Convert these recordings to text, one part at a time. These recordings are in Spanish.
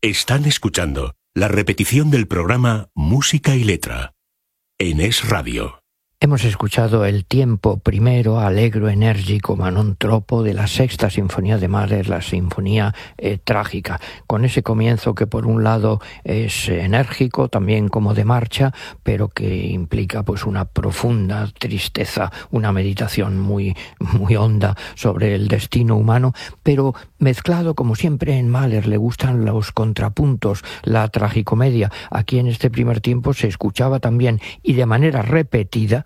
Están escuchando la repetición del programa Música y Letra en Es Radio. Hemos escuchado el tiempo primero, allegro, enérgico, ma non troppo, de la sexta sinfonía de Mahler, la sinfonía trágica, con ese comienzo que por un lado es enérgico, también como de marcha, pero que implica pues una profunda tristeza, una meditación muy honda sobre el destino humano, pero mezclado, como siempre en Mahler le gustan los contrapuntos, la tragicomedia. Aquí en este primer tiempo se escuchaba también, y de manera repetida,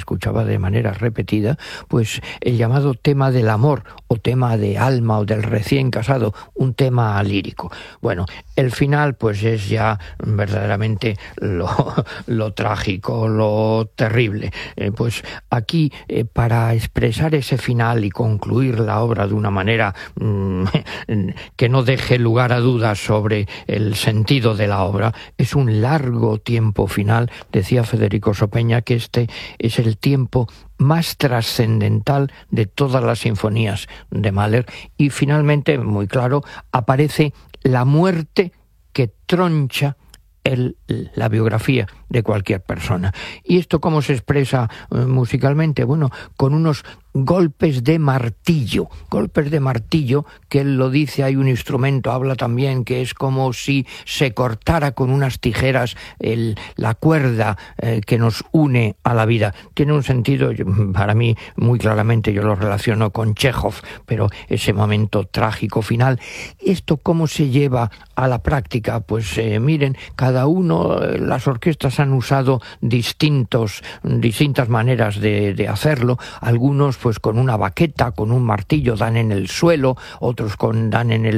pues el llamado tema del amor, o tema de alma, o del recién casado, un tema lírico. Bueno, el final pues es ya verdaderamente lo trágico, lo terrible. Pues aquí, para expresar ese final y concluir la obra de una manera que no deje lugar a dudas sobre el sentido de la obra, es un largo tiempo final. Decía Federico Sopeña que este es el tiempo más trascendental de todas las sinfonías de Mahler, y finalmente, muy claro, aparece la muerte que troncha la biografía de cualquier persona. ¿Y esto cómo se expresa musicalmente? Bueno, con unos golpes de martillo, que él lo dice, hay un instrumento, habla también, que es como si se cortara con unas tijeras la cuerda que nos une a la vida. Tiene un sentido, para mí, muy claramente, yo lo relaciono con Chekhov, pero ese momento trágico final. ¿Esto cómo se lleva a la práctica? Pues miren, cada uno, las orquestas han usado distintas maneras de hacerlo. Algunos pues con una baqueta, con un martillo, dan en el suelo, otros dan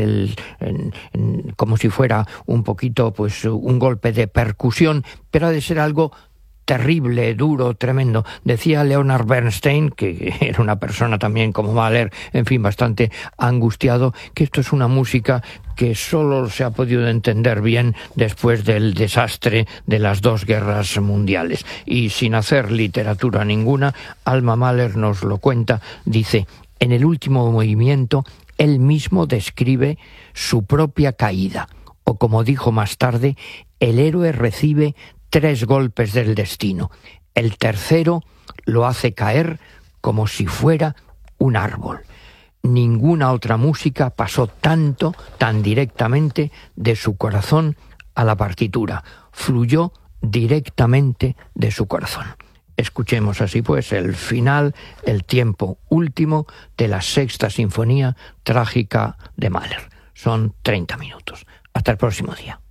como si fuera un poquito pues un golpe de percusión, pero ha de ser algo terrible, duro, tremendo. Decía Leonard Bernstein, que era una persona también como Mahler, en fin, bastante angustiado, que esto es una música que solo se ha podido entender bien después del desastre de las dos guerras mundiales. Y sin hacer literatura ninguna, Alma Mahler nos lo cuenta, dice: en el último movimiento, él mismo describe su propia caída, o como dijo más tarde, el héroe recibe 3 golpes del destino. El tercero lo hace caer como si fuera un árbol. Ninguna otra música pasó tan directamente de su corazón a la partitura. Fluyó directamente de su corazón. Escuchemos así pues el final, el tiempo último de la sexta sinfonía trágica de Mahler. Son 30 minutos. Hasta el próximo día.